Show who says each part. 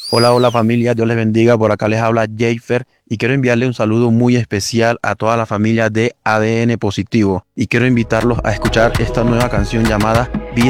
Speaker 1: Hola, hola familia, Dios les bendiga. Por acá les habla Jayfer y quiero enviarle un saludo muy especial a toda la familia de ADN Positivo y quiero invitarlos a escuchar esta nueva canción llamada